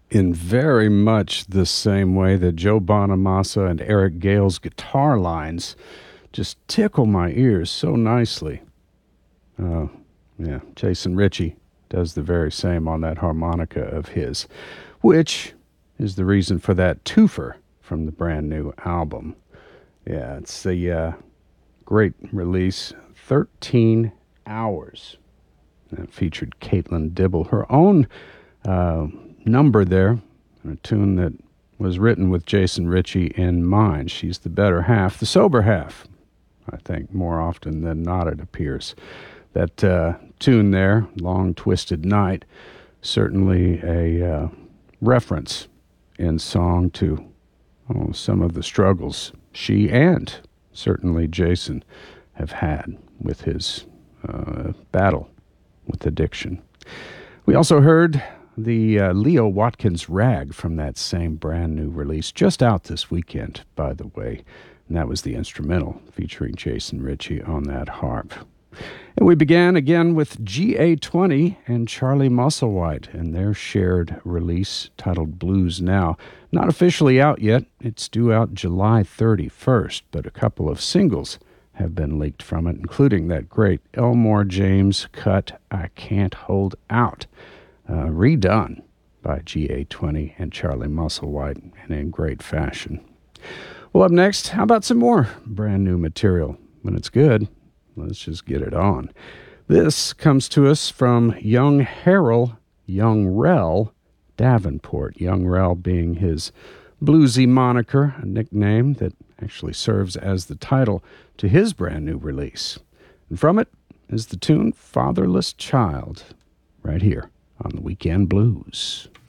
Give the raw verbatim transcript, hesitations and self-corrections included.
in very much the same way that Joe Bonamassa and Eric Gale's guitar lines just tickle my ears so nicely. Uh, yeah, Jason Ritchie does the very same on that harmonica of his, which is the reason for that twofer from the brand new album. Yeah, it's the uh, great release, thirteen hours. That featured Caitlin Dibble, her own uh, number there, a tune that was written with Jason Ritchie in mind. She's the better half, the sober half, I think, more often than not, it appears. That uh, tune there, Long Twisted Night, certainly a uh, reference in song to oh, some of the struggles she and certainly Jason have had with his uh, battle with addiction. We also heard the uh, Leo Watkins Rag from that same brand new release, just out this weekend, by the way, and that was the instrumental featuring Jason Ritchie on that harp. And we began again with G A twenty and Charlie Musselwhite and their shared release titled Blues Now. Not officially out yet. It's due out July thirty-first, but a couple of singles have been leaked from it, including that great Elmore James cut, I Can't Hold Out, uh, redone by G A twenty and Charlie Musselwhite, and in great fashion. Well, up next, how about some more brand new material? When it's good, let's just get it on. This comes to us from Young Harrell, Young Rel Davenport. Young Rel being his bluesy moniker, a nickname that actually serves as the title to his brand new release. And from it is the tune Fatherless Child, right here on the Weekend Blues.